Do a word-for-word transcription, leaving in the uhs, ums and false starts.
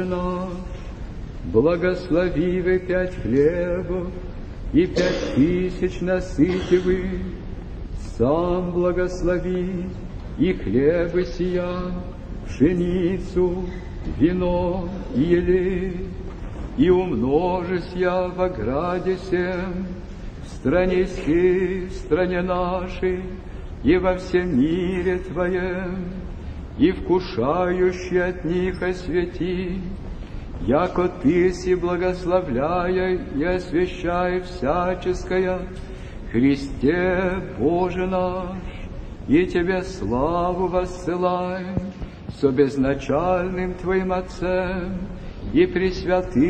Благослови пять хлебов и пять тысяч насытивы, сам благослови и хлебы сия, пшеницу, вино и елей, и умножись я в ограде сем, в стране сей, в стране нашей, и во всем мире Твоем, и вкушающий от них освети, яко Ты си благословляя и освящая всяческое, Христе Боже наш, и Тебе славу воссылаем со безначальным Твоим Отцем и пресвятым